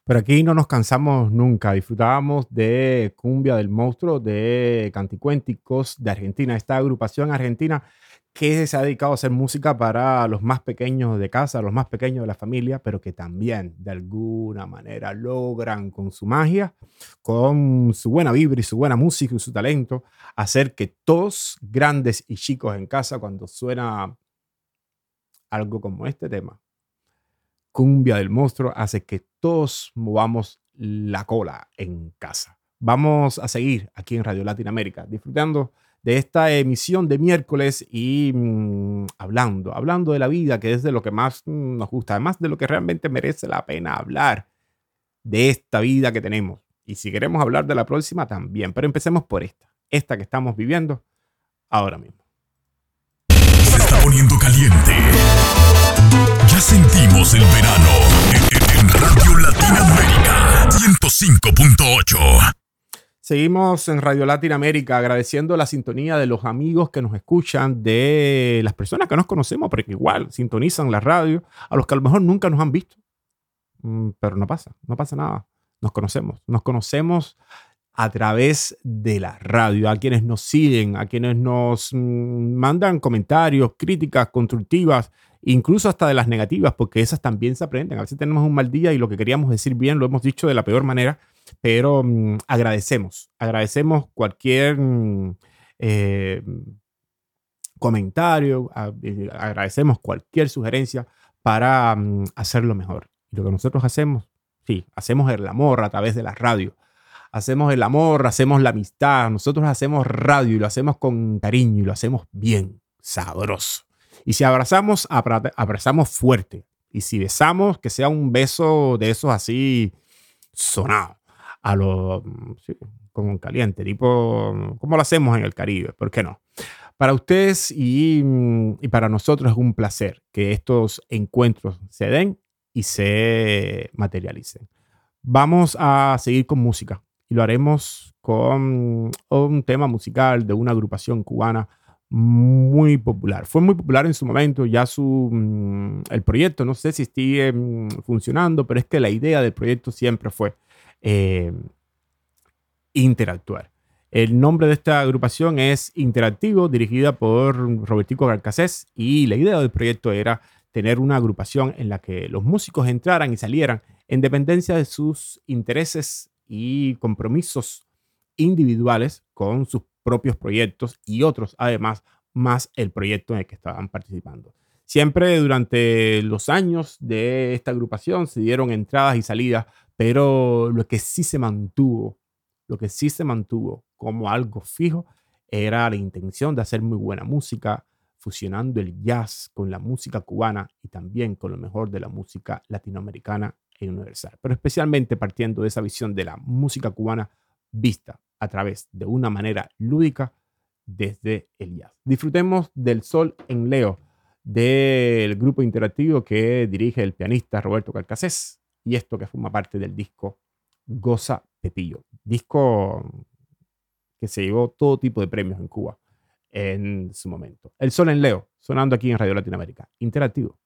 Por aquí no nos cansamos nunca. Disfrutábamos de Cumbia del Monstruo, de Canticuénticos de Argentina, esta agrupación argentina que se ha dedicado a hacer música para los más pequeños de casa, los más pequeños de la familia, pero que también de alguna manera logran con su magia, con su buena vibra y su buena música y su talento, hacer que todos, grandes y chicos en casa, cuando suena algo como este tema, Cumbia del Monstruo, hace que todos movamos la cola en casa. Vamos a seguir aquí en Radio Latinoamérica disfrutando de esta emisión de miércoles y hablando de la vida, que es de lo que más nos gusta, además de lo que realmente merece la pena hablar de esta vida que tenemos. Y si queremos hablar de la próxima también, pero empecemos por esta que estamos viviendo ahora mismo. Se está poniendo caliente. Ya sentimos el verano en Radio Latinoamérica 105.8. Seguimos en Radio Latinoamérica agradeciendo la sintonía de los amigos que nos escuchan, de las personas que nos conocemos, porque igual sintonizan la radio, a los que a lo mejor nunca nos han visto. Pero no pasa nada. Nos conocemos a través de la radio, a quienes nos siguen, a quienes nos mandan comentarios, críticas constructivas, incluso hasta de las negativas, porque esas también se aprenden. A veces tenemos un mal día y lo que queríamos decir bien lo hemos dicho de la peor manera, pero agradecemos cualquier eh, comentario, agradecemos cualquier sugerencia para hacerlo mejor. Y lo que nosotros hacemos, sí, hacemos el amor a través de la radio. Hacemos el amor, hacemos la amistad. Nosotros hacemos radio y lo hacemos con cariño y lo hacemos bien, sabroso. Y si abrazamos, abrazamos fuerte. Y si besamos, que sea un beso de esos así sonados, a lo sí, como caliente, tipo como lo hacemos en el Caribe, ¿por qué no? Para ustedes y para nosotros es un placer que estos encuentros se den y se materialicen. Vamos a seguir con música y lo haremos con un tema musical de una agrupación cubana muy popular. Fue muy popular en su momento, ya el proyecto, no sé si sigue funcionando, pero es que la idea del proyecto siempre fue eh, interactuar. El nombre de esta agrupación es Interactivo, dirigida por Robertico Garcasés, y la idea del proyecto era tener una agrupación en la que los músicos entraran y salieran en dependencia de sus intereses y compromisos individuales con sus propios proyectos y otros, además, más el proyecto en el que estaban participando. Siempre durante los años de esta agrupación se dieron entradas y salidas, pero lo que sí se mantuvo como algo fijo era la intención de hacer muy buena música, fusionando el jazz con la música cubana y también con lo mejor de la música latinoamericana e universal, pero especialmente partiendo de esa visión de la música cubana vista a través de una manera lúdica desde el jazz. Disfrutemos del Sol en Leo del grupo interactivo que dirige el pianista Roberto Carcasés y esto que forma parte del disco Goza Pepillo, disco que se llevó todo tipo de premios en Cuba en su momento. El Sol en Leo, sonando aquí en Radio Latinoamérica. Interactivo.